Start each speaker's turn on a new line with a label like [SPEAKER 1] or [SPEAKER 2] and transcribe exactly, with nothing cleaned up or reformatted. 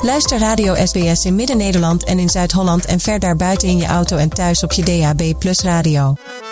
[SPEAKER 1] Luister Radio S B S in Midden-Nederland en in Zuid-Holland en ver daarbuiten in je auto en thuis op je D A B plus radio.